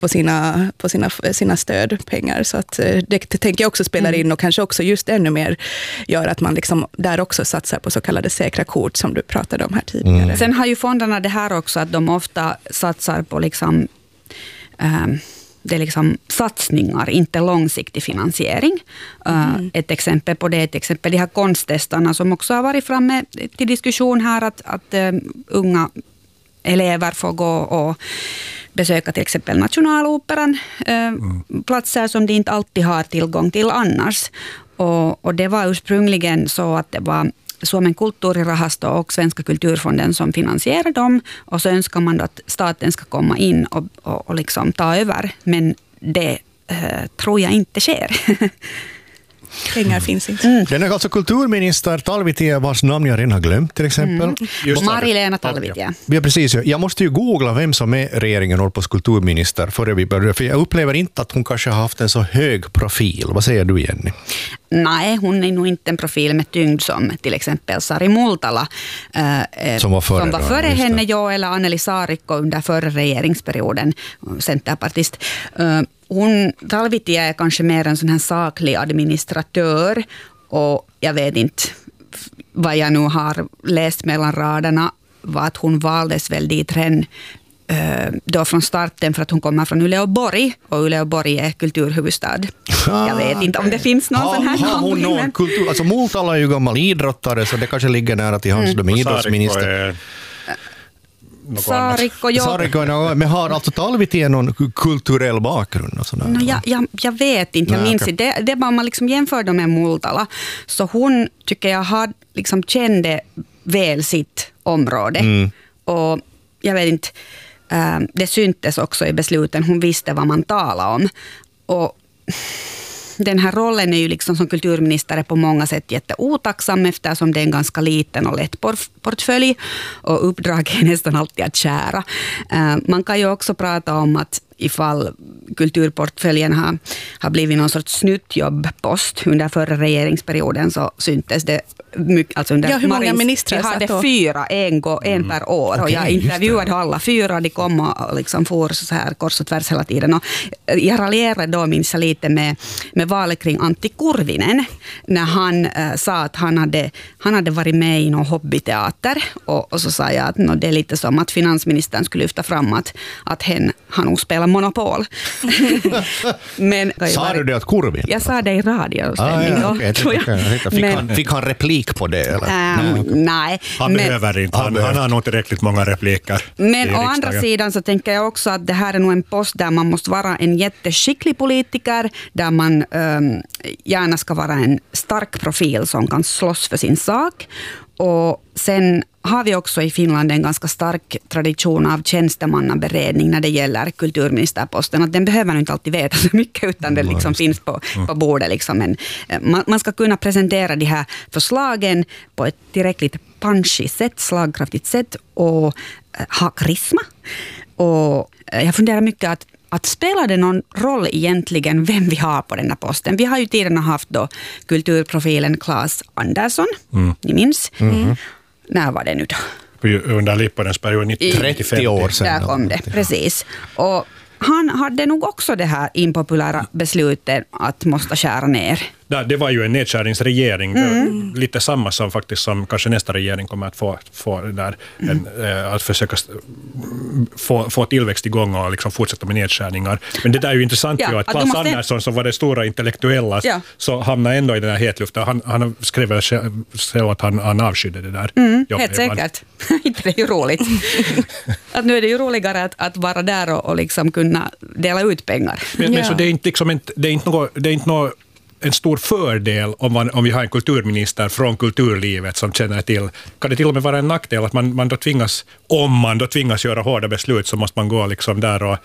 sina stödpengar. Så att det tänker jag också spelar in och kanske också just ännu mer gör att man liksom där också satsar på så kallade säkra kort som du pratade om här tidigare. Sen har ju fonderna det här också att de ofta satsar på liksom det är liksom satsningar, inte långsiktig finansiering. Ett exempel på det är de här konsttestarna som också har varit framme till diskussion här att unga elever får gå och besöka till exempel Nationaloperan, platser som de inte alltid har tillgång till annars. Och det var ursprungligen så att det var Suomen kulttuurirahasto och Svenska kulturfonden som finansierar dem, och så önskar man då att staten ska komma in och liksom ta över, men det tror jag inte sker. Pengar finns inte. Den är alltså kulturminister Talvitie, vars namn jag redan har glömt till exempel. Mari-Leena Talvitie. Ja, precis. Jag måste ju googla vem som är regeringen Orpos kulturminister före vi börjar, för jag upplever inte att hon kanske har haft en så hög profil. Vad säger du, Jenny? Nej, hon är nog inte en profil med tyngd som till exempel Sari Multala som var före henne, eller Anneli Saarikko under förra regeringsperioden, centerpartist. Talvitie är kanske mer en sån här saklig administratör, och jag vet inte vad jag nu har läst mellan raderna, var att hon valdes väl dit då från starten för att hon kommer från Uleåborg, och Uleåborg är kulturhuvudstad. Jag vet inte om det finns någon sån här någon kultur. Alltså Multala är ju gammal idrottare, så det kanske ligger nära till hans idrottsminister. Saarikko, men har alltså Talvitie någon kulturell bakgrund? Och jag vet inte, jag minns inte. Det bara man liksom jämför dem med Multala, så hon tycker jag har liksom kände väl sitt område. Och jag vet inte, det syntes också i besluten, hon visste vad man talade om. Och den här rollen är ju liksom som kulturminister på många sätt jätteotacksam, eftersom det är en ganska liten och lätt portfölj, och uppdrag är nästan alltid att kära. Man kan ju också prata om att ifall kulturportföljen har blivit någon sorts snuttjobbpost under förra regeringsperioden, så syntes det mycket, alltså under hur många ministrar vi hade 4, en per år, och jag intervjuade alla 4, de kom och liksom for så här kors och tvärs hela tiden, och jag raljerade då, minns jag lite med valet kring Antti Kurvinen, när han sa att han hade varit med i någon hobbyteater, och så sa jag att det är lite som att finansministern skulle lyfta fram att han nog spelar Monopol. Men sa du det att Kurvin? Jag sa det i radio. Fick han replik på det? Eller? Nej. Han behöver inte. Han har nog tillräckligt många repliker. Men å andra sidan så tänker jag också att det här är nog en post där man måste vara en jätteskicklig politiker, där man gärna ska vara en stark profil som kan slåss för sin sak. Och sen har vi också i Finland en ganska stark tradition av tjänstemannaberedning när det gäller kulturministerposten. Att den behöver inte alltid veta så mycket, utan det liksom finns på bordet. Liksom. Men man ska kunna presentera de här förslagen på ett tillräckligt punchigt sätt, slagkraftigt sätt, och ha karisma. Och jag funderar mycket att spelar det någon roll egentligen vem vi har på den här posten? Vi har ju tidigare haft då kulturprofilen Claes Andersson, ni minns. När var det nu då? Under Lipponens period 30 år sedan. Där kom det, precis. Och han hade nog också det här impopulära beslutet att måste skära ner. Det var ju en nedskärningsregering, lite samma som faktiskt som kanske nästa regering kommer att få där, att försöka få tillväxt igång och liksom fortsätta med nedskärningar. Men det där är ju intressant ju att Claes Andersson, som var det stora intellektuella, så hamnar ändå i den här hetluften. Han skrev själv att han avskydde det där. Helt säkert. Inte det är ju roligt. Att nu är det ju roligare att vara där och liksom kunna dela ut pengar. Men så det är inte liksom det är inte något en stor fördel om vi har en kulturminister från kulturlivet som känner till. Kan det till och med vara en nackdel att man då tvingas, om man då tvingas göra hårda beslut, så måste man gå liksom där och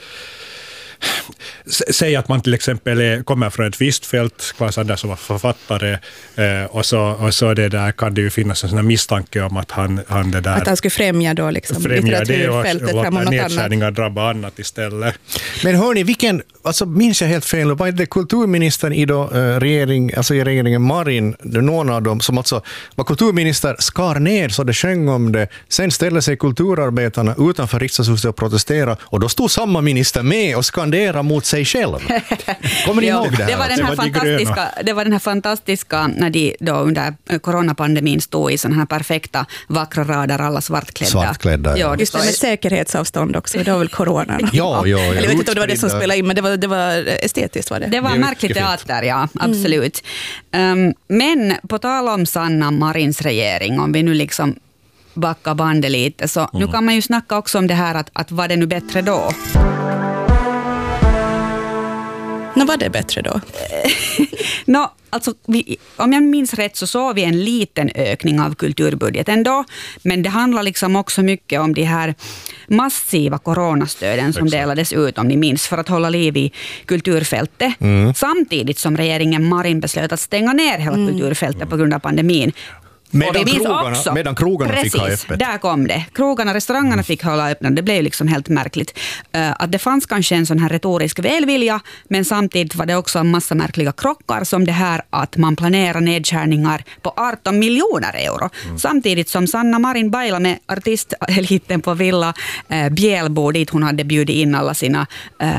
säga att man till exempel kommer från ett visst fält, Claes Andersson var författare, och så det där kan det ju finnas en sån här misstanke om att han det där... Att han skulle främja då liksom litteraturfältet det och nedskärningar drabba annat istället. Men hörni, alltså minns jag helt fel, var det kulturministern i då, i regeringen Marin, någon av dem som alltså var kulturminister, skar ner så det sjöng om det, sen ställde sig kulturarbetarna utanför riksdagshuset och protestera, och då stod samma minister med och skanderade mot sig själv. Kommer ni ihåg det här? Det var den här fantastiska, när de då under coronapandemin stod i sådana här perfekta vackra rader, alla svartklädda. Ja, just det med säkerhetsavstånd också, det var väl coronan. Ja. Jag vet inte om det var det som spelade in, men det var estetiskt var det. Det var en märklig teater, ja, absolut. Men på tal om Sanna Marins regering, om vi nu liksom backar bandet lite, så nu kan man ju snacka också om det här att var det nu bättre då? När var det bättre då? Alltså, om jag minns rätt så såg vi en liten ökning av kulturbudgeten då, men det handlar liksom också mycket om de här massiva coronastöden som delades ut, om ni minns, för att hålla liv i kulturfältet. Samtidigt som regeringen Marin beslöt att stänga ner hela kulturfältet på grund av pandemin. Medan krogarna fick ha öppet. Där kom det. Krogarna, restaurangerna fick hålla öppna. Det blev liksom helt märkligt. Att det fanns kanske en sån här retorisk välvilja, men samtidigt var det också en massa märkliga krockar, som det här att man planerar nedskärningar på 18 miljoner euro. Samtidigt som Sanna Marin bailade med artisteliten på Villa Bjälbo, dit hon hade bjudit in alla sina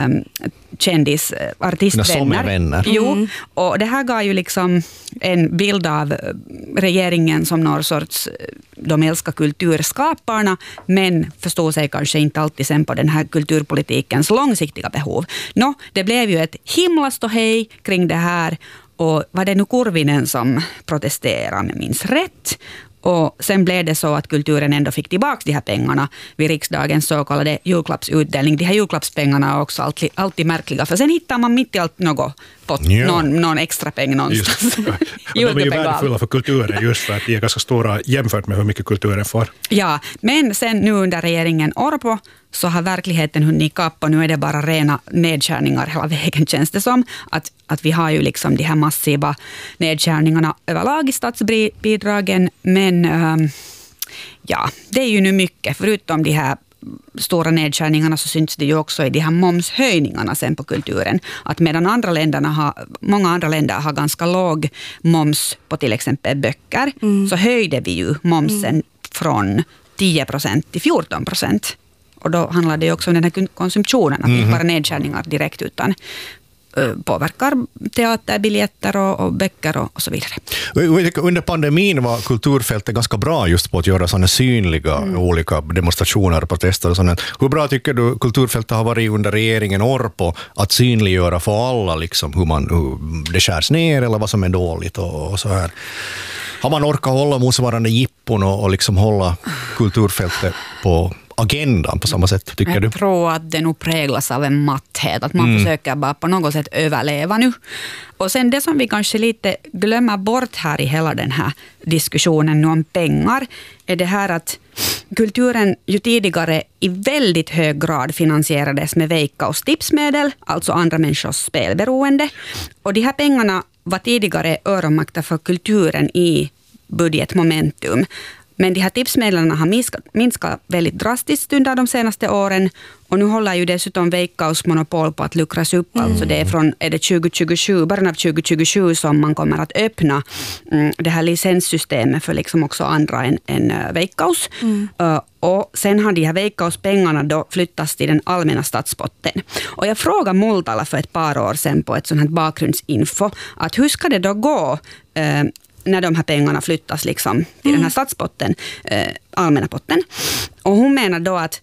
artistvänner. Jo, och det här gav ju liksom en bild av regeringen som någon sorts, de älskar kulturskaparna, men förstår sig kanske inte alltid sen på den här kulturpolitikens långsiktiga behov. Det blev ju ett himla ståhej kring det här, och var det nu Kurvinen som protesterade, om jag minns rätt. Och sen blev det så att kulturen ändå fick tillbaka de här pengarna vid riksdagens så kallade julklappsutdelning. De här julklappspengarna är också alltid märkliga, för sen hittar man mitt i allt någon extra peng någonstans. De är ju värdefulla för kulturen just för att de är ganska stora jämfört med hur mycket kulturen får. Ja, men sen nu under regeringen Orpo så har verkligheten hunnit kappa. Nu är det bara rena nedskärningar hela vägen, känns det som. Att vi har ju liksom de här massiva nedskärningarna överlag i statsbidragen. Men det är ju nu mycket. Förutom de här stora nedskärningarna så syns det ju också i de här momshöjningarna sen på kulturen. Att medan många andra länder har ganska låg moms på till exempel böcker, så höjde vi ju momsen från 10% till 14%. Och då handlar det ju också om den här konsumtionen, att inte bara nedskärningar direkt, utan påverkar teaterbiljetter och böcker och så vidare. Under pandemin var kulturfältet ganska bra just på att göra sådana synliga olika demonstrationer och protester och sådant. Hur bra tycker du kulturfältet har varit under regeringen Orpo att synliggöra för alla liksom hur det skärs ner eller vad som är dåligt och så här? Har man orkat hålla motsvarande jippon och liksom hålla kulturfältet på agendan på samma sätt, tycker du? Jag tror att det nog präglas av en matthet, att man försöker bara på något sätt överleva nu. Och sen det som vi kanske lite glömmer bort här i hela den här diskussionen om pengar, är det här att kulturen ju tidigare i väldigt hög grad finansierades med Veikkaus tipsmedel, alltså andra människors spelberoende. Och de här pengarna var tidigare öronmärkta för kulturen i budgetmomentum. Men de här tipsmedlen har minskat väldigt drastiskt under de senaste åren, och nu håller ju dessutom Veikkaus monopol på att luckras upp. Alltså det är från 2027, början av 2027 som man kommer att öppna det här licenssystemet för liksom också andra än Veikkaus. Och sen har de här Veikkaus-pengarna då flyttats till den allmänna statspotten. Och jag frågade Multala för ett par år sedan på ett sånt här bakgrundsinfo att hur ska det då gå när de här pengarna flyttas liksom till den här statspotten, allmänna potten. Och hon menar då att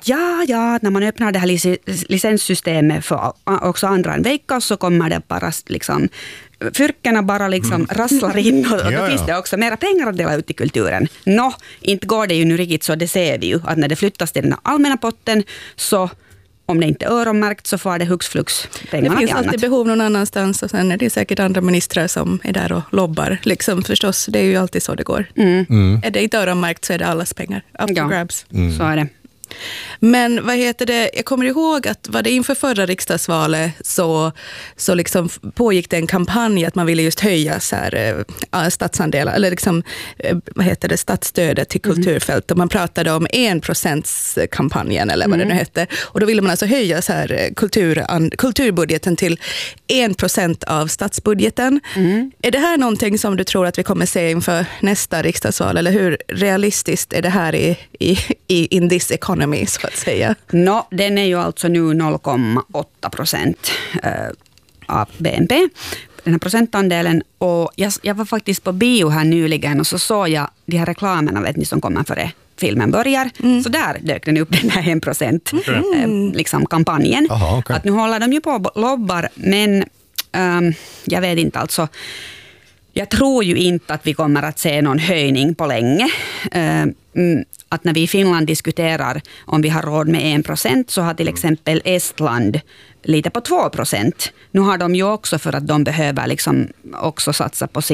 när man öppnar det här licenssystemet för också andra än Veikkaus, så kommer det bara liksom fyrkorna bara liksom rasslar in, och då finns det också mera pengar att dela ut i kulturen. Inte går det ju nu riktigt så, det ser vi ju, att när det flyttas till den allmänna potten, så om det inte är öronmärkt så får det hux flux pengarna. Det finns alltid behov någon annanstans, och sen är det säkert andra ministrar som är där och lobbar. Liksom, förstås, det är ju alltid så det går. Är det inte öronmärkt så är det allas pengar. Up to grabs. Så är det. Men vad heter det, jag kommer ihåg att var det inför förra riksdagsvalet så liksom pågick det en kampanj att man ville just höja så här, statsandelar, eller liksom, vad heter det, statsstödet till kulturfält. Och man pratade om 1%-kampanjen eller vad det nu hette. Och då ville man alltså höja så här, kulturbudgeten till 1% av statsbudgeten. Är det här någonting som du tror att vi kommer se inför nästa riksdagsval? Eller hur realistiskt är det här in this economy, så att säga? Den är ju alltså nu 0,8% av BNP, den här procentandelen. Och jag var faktiskt på bio här nyligen och så såg jag de här reklamerna, vet ni, som kommer före filmen börjar. Så där dök den upp, den här 1% liksom kampanjen. Aha, okay. Att nu håller de ju på och lobbar, men jag vet inte, alltså jag tror ju inte att vi kommer att se någon höjning på länge. Att när vi i Finland diskuterar om vi har råd med 1%, så har till exempel Estland lite på 2%. Nu har de ju också, för att de behöver liksom också satsa på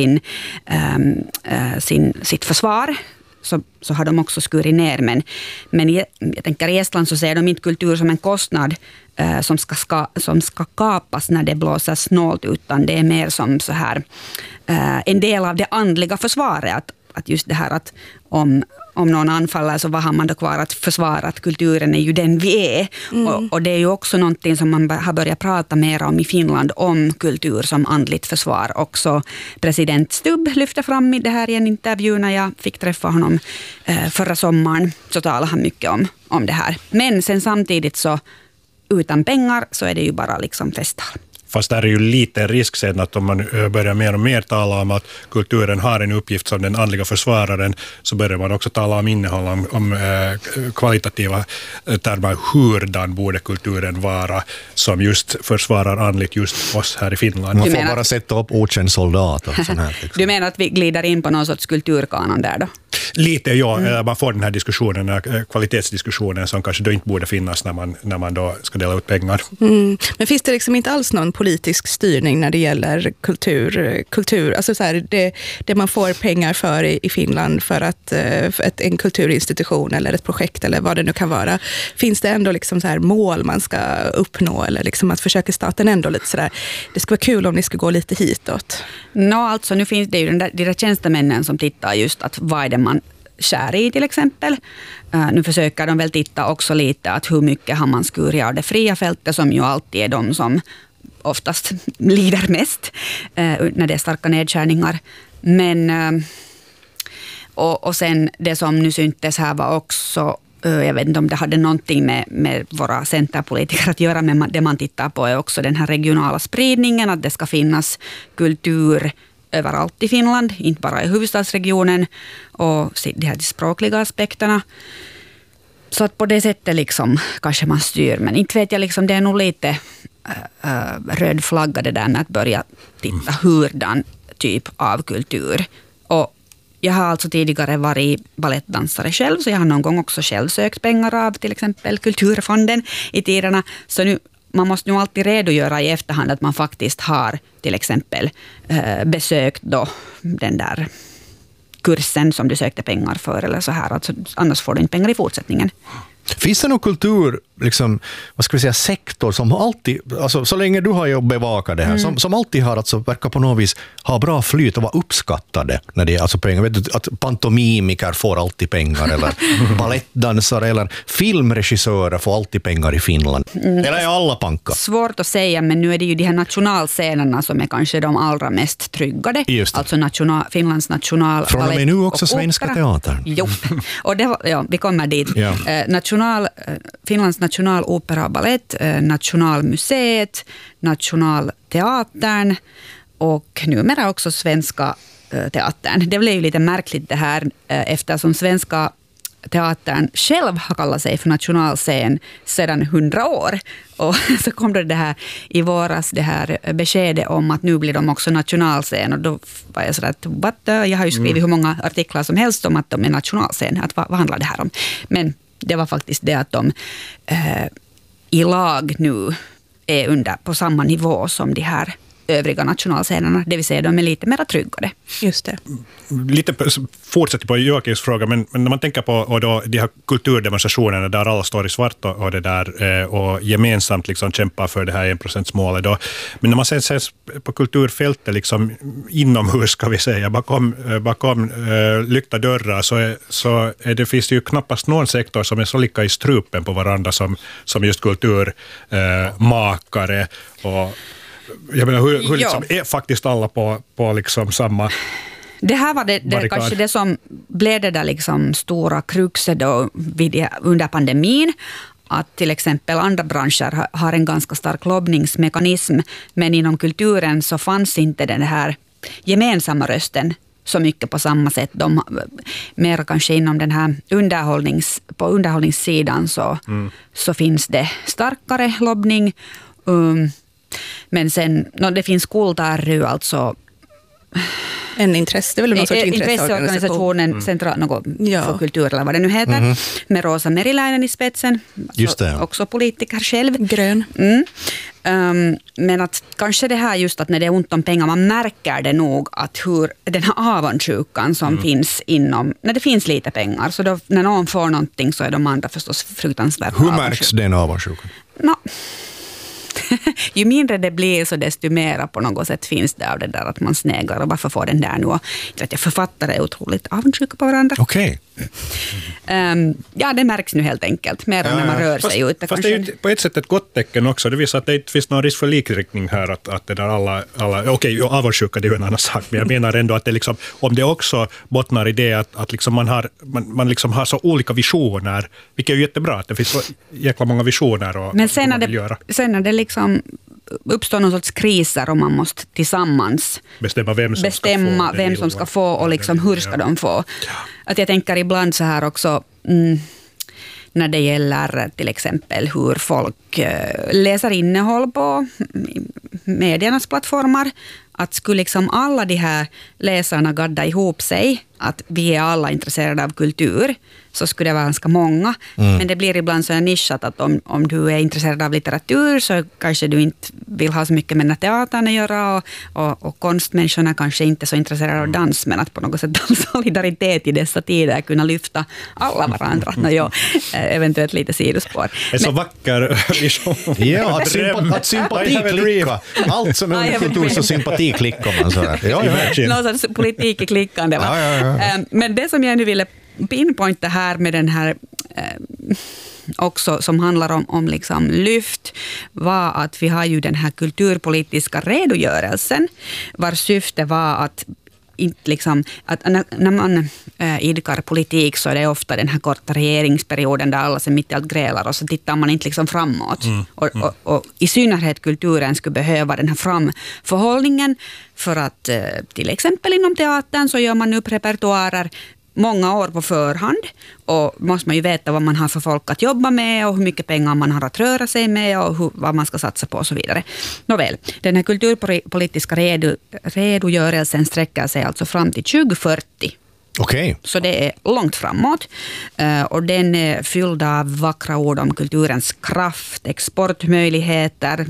sitt försvar, så har de också skurit ner. Men jag tänker i Estland så ser de inte kultur som en kostnad som ska kapas när det blåser snålt, utan det är mer som så här en del av det andliga försvaret. Att just det här att om någon anfaller, så vad har man då kvar att försvara? Att kulturen är ju den vi är. Och det är ju också någonting som man har börjat prata mer om i Finland, om kultur som andligt försvar. Också president Stubb lyfte fram det här i en intervju när jag fick träffa honom förra sommaren. Så talade han mycket om det här. Men sen samtidigt så utan pengar så är det ju bara liksom festal. Fast där är ju lite risk sen att om man börjar mer och mer tala om att kulturen har en uppgift som den andliga försvararen, så börjar man också tala om innehåll, om kvalitativa termer. Hurdan borde kulturen vara som just försvarar andligt just oss här i Finland? Man får bara sätta upp okänd soldat och sånt här. Liksom. Du menar att vi glider in på någon sorts kulturkanon där då? Lite, ja. Man får den här diskussionen, kvalitetsdiskussionen som kanske då inte borde finnas när man då ska dela ut pengar. Men finns det liksom inte alls någon politisk styrning när det gäller kultur, alltså så här, det man får pengar för i Finland för en kulturinstitution eller ett projekt eller vad det nu kan vara, finns det ändå liksom så här mål man ska uppnå, eller liksom att försöka staten ändå lite så där, det skulle vara kul om ni skulle gå lite hitåt? Alltså nu finns det ju de där tjänstemännen som tittar just att vad är det man skär i till exempel. Nu försöker de väl titta också lite att hur mycket har man skurit av det fria fältet, som ju alltid är de som oftast lider mest när det är starka nedskärningar. Men och sen det som nu syntes här var också, jag vet inte om det hade någonting med våra centerpolitiker att göra, men det man tittar på är också den här regionala spridningen, att det ska finnas kultur överallt i Finland, inte bara i huvudstadsregionen, och de här språkliga aspekterna. Så att på det sättet liksom kanske man styr, men inte vet jag, liksom, det är nog lite röd flagga det där med att börja titta hurdan typ av kultur. Och jag har alltså tidigare varit balettdansare själv, så jag har någon gång också själv sökt pengar av till exempel Kulturfonden i tiderna. Så nu, man måste ju alltid redogöra i efterhand att man faktiskt har till exempel besökt då den där kursen som du sökte pengar för eller så här. Alltså, annars får du inte pengar i fortsättningen. Finns det någon kultur, liksom, vad ska vi säga, sektor som alltid, alltså, så länge du har ju bevakat det här, som alltid har, alltså, verkar på något vis ha bra flyt och vara uppskattade när det är alltså pengar? Vet du, att pantomimiker får alltid pengar, eller balettdansare eller filmregissörer får alltid pengar i Finland. Eller är alla pankar? Svårt att säga, men nu är det ju de här nationalscenerna som är kanske de allra mest tryggade. Alltså Finlands nationalbalett. Från och med nu också Svenska Teatern. Jo, och det var, ja, vi kommer dit. Ja. Finlands nationalopera och balett, Nationalmuseet, Nationalteatern och numera också Svenska teatern. Det blev ju lite märkligt det här, eftersom Svenska teatern själv har kallat sig för nationalscen sedan 100 år. Och så kom det här i våras, det här beskedet om att nu blir de också nationalscen. Och då var jag sådär att jag har ju skrivit hur många artiklar som helst om att de är nationalscen. Att vad handlar det här om? Men det var faktiskt det att de i lag nu är på samma nivå som de här övriga nationalscenerna, det vill säga de är lite mer tryggade. Just det. Lite fortsätter på Joakims fråga, men när man tänker på och då, de här kulturdemonstrationerna där alla står i svart och det där och gemensamt liksom kämpar för det här 1%-målet då. Men när man sen ses på kulturfältet liksom inomhus, ska vi säga, bakom lyckta dörrar så finns det ju knappast någon sektor som är så lika i strupen på varandra som just kulturmakare och jag menar, hur liksom är faktiskt alla på liksom samma... Det här var det kanske det som blev det där liksom stora kruxet då under pandemin, att till exempel andra branscher har en ganska stark lobbningsmekanism, men inom kulturen så fanns inte den här gemensamma rösten så mycket på samma sätt. Mer kanske inom den här på underhållningssidan så finns det starkare lobbning. Men sen, det finns Kultary, alltså en intresse, det är väl någon sorts intresseorganisationen för kultur eller vad det nu heter, med Rosa Meriläinen i spetsen. Just det. Också politiker själv. Grön. Men att kanske det här just att när det är ont om pengar, man märker det nog att hur den här avundsjukan som finns inom, när det finns lite pengar, så då, när någon får någonting så är de andra förstås fruktansvärt avundsjuka. Hur märks den avundsjukan? Ju mindre det blir så desto mera på något sätt finns det av det där att man snägar och varför får den där nu. Att författare är otroligt avundsjuka på varandra. Okej. Ja, det märks nu helt enkelt. Mer när man rör sig ute. Fast det är ju på ett sätt ett gott tecken också. Det visar att det inte finns någon risk för likriktning här. Att det där alla avundsjuka, det är ju en annan sak. Men jag menar ändå att det liksom, om det också bottnar i det att liksom man liksom har så olika visioner, vilket är ju jättebra att det finns så jäkla många visioner och men sen när det liksom uppstår någon sorts kriser och man måste tillsammans bestämma vem som ska få och liksom hur ska de få. Att jag tänker ibland så här också när det gäller till exempel hur folk läser innehåll på mediernas plattformar, att skulle liksom alla de här läsarna gadda ihop sig, att vi är alla intresserade av kultur, så skulle det vara ganska många. Men det blir ibland så nischat att om du är intresserad av litteratur så kanske du inte vill ha så mycket med teatern att göra och konstmänniskorna kanske inte så intresserade av dans, men att på något sätt solidaritet i dessa tider kunna lyfta alla varandra. Eventuellt lite sidospår. Det är så vacker vision. Ja, att sympati klicka. Allt som är kultur så sympati klickar man sådär. Någon sorts politik i klickande. Men det som jag nu ville pinpointa här med den här också som handlar om liksom lyft, var att vi har ju den här kulturpolitiska redogörelsen, vars syfte var att inte liksom, att när man idkar politik så är det ofta den här korta regeringsperioden där alla ser mitt i allt grälar och så tittar man inte liksom framåt. Och i synnerhet kulturen skulle behöva den här framförhållningen för att till exempel inom teatern så gör man upp repertoarer många år på förhand och måste man ju veta vad man har för folk att jobba med och hur mycket pengar man har att röra sig med och vad man ska satsa på och så vidare. Nåväl, den här kulturpolitiska redogörelsen sträcker sig alltså fram till 2040. Okej. Så det är långt framåt och den är fylld av vackra ord om kulturens kraft, exportmöjligheter,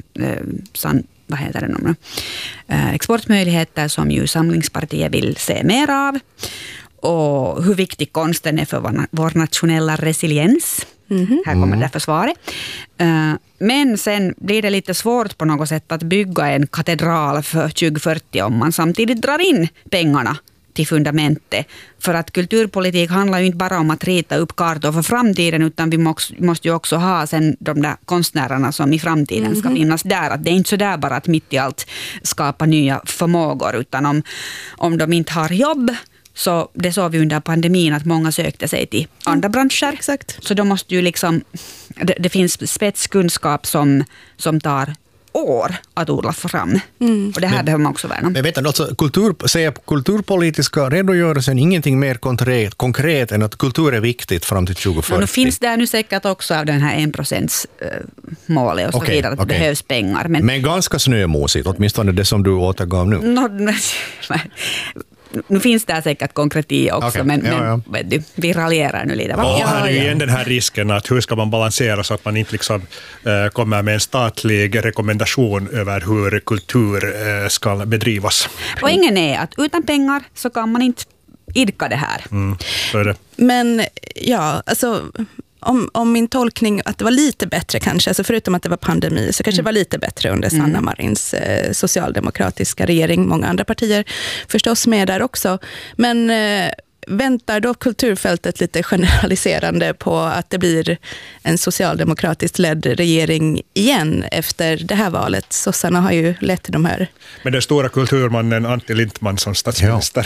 exportmöjligheter som ju Samlingspartiet vill se mer av. Och hur viktig konsten är för vår nationella resiliens. Här kommer därför svaret. Men sen blir det lite svårt på något sätt att bygga en katedral för 2040 om man samtidigt drar in pengarna till fundamentet. För att kulturpolitik handlar ju inte bara om att rita upp kartor för framtiden, utan vi måste ju också ha sen de där konstnärerna som i framtiden ska finnas där. Att det är inte så där bara att mitt i allt skapa nya förmågor, utan om de inte har jobb. Så det såg vi under pandemin att många sökte sig till andra branscher. Exakt. Så då måste ju liksom, det finns spetskunskap som tar år att odla fram. Och det här behöver man också värna. Men vet du, alltså, kulturpolitiska redogörelsen ingenting mer konkret än att kultur är viktigt fram till 2040. Nu finns det nu säkert också av den här 1%-målet och så vidare att det behövs pengar. Men ganska snömosigt, åtminstone det som du återgav nu. Nu finns det säkert konkreti också, Okej. men Ja. vet du, vi raljerar nu lite. Va? Och här är ju igen den här risken att hur ska man balansera så att man inte liksom, kommer med en statlig rekommendation över hur kultur ska bedrivas. Poängen är att utan pengar så kan man inte idka det här. Så är det. Men ja, alltså om min tolkning att det var lite bättre kanske, alltså förutom att det var pandemi, så kanske det var lite bättre under Sanna Marins socialdemokratiska regering. Många andra partier förstås med där också. Men väntar då kulturfältet lite generaliserande på att det blir en socialdemokratiskt ledd regering igen efter det här valet? Sossarna har ju lett till de här. Men den stora kulturmannen Antti Lindman som statsminister.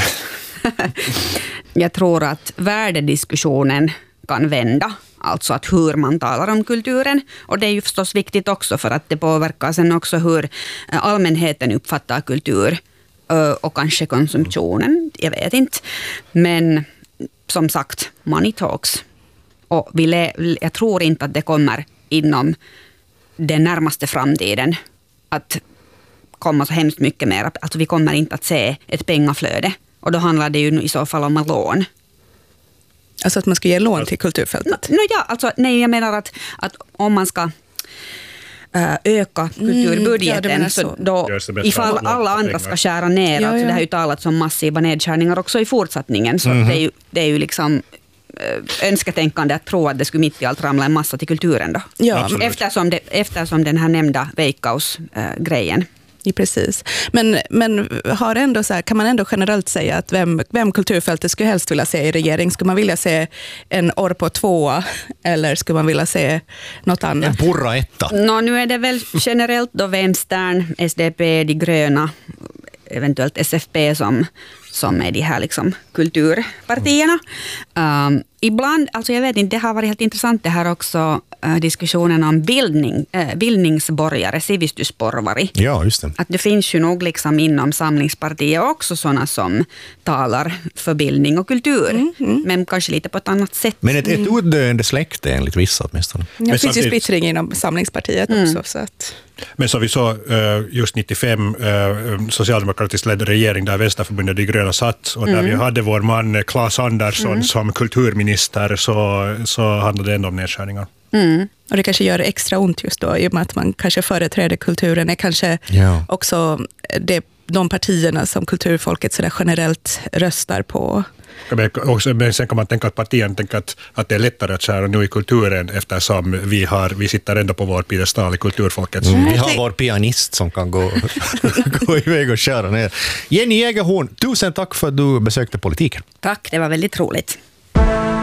Jag tror att värdediskussionen kan vända. Alltså att hur man talar om kulturen. Och det är ju förstås viktigt också för att det påverkar sen också hur allmänheten uppfattar kultur och kanske konsumtionen. Jag vet inte. Men som sagt, money talks. Och jag tror inte att det kommer inom den närmaste framtiden att komma så hemskt mycket mer. Alltså vi kommer inte att se ett pengaflöde. Och då handlar det ju i så fall om lån. Alltså att man ska ge lån till kulturfältet? Jag menar att om man ska öka kulturbudgeten så då ifall alla andra ska skära ner, Ja. alltså det har ju talats om massiva nedskärningar också i fortsättningen, så det är ju liksom önsketänkande att tro att det skulle mitt i allt ramla en massa till kulturen då. Ja, Eftersom den här nämnda Veikkaus-grejen. Ja, precis. Men har ändå så här, kan man ändå generellt säga att vem kulturfältet skulle helst vilja se i regering? Skulle man vilja se en Orpo 2 eller skulle man vilja se något annat? En Purra 1. Nu är det väl generellt då vänstern, SDP, de gröna, eventuellt SFP som är de här liksom kulturpartierna. Ibland, alltså jag vet inte, det har varit helt intressant det här också, diskussionen om bildningsborgare, sivistysporvari. Ja, just det. Att det finns ju nog liksom inom samlingspartiet också sådana som talar för bildning och kultur, men kanske lite på ett annat sätt. Men ett utdöende släkte enligt vissa åtminstone. Ja, det finns ju splittring inom samlingspartiet också. Så att. Men som vi såg just 95, socialdemokratiskt ledd regering där Vänsterförbundet De gröna satt och där vi hade vår man Claes Andersson som kulturminister, så handlade det ändå om nedskärningar. Och det kanske gör extra ont just då, i och med att man kanske företräder kulturen. Är kanske också de partierna som kulturfolket så där generellt röstar på. Men sen kan man tänka att partierna tänker att det är lättare att skära nu i kulturen eftersom vi sitter ändå på vår piedestal i kulturfolket. Vi har vår pianist som kan gå iväg och köra ner. Jenny Jägerhorn, tusen tack för att du besökte Politiken. Tack, det var väldigt roligt.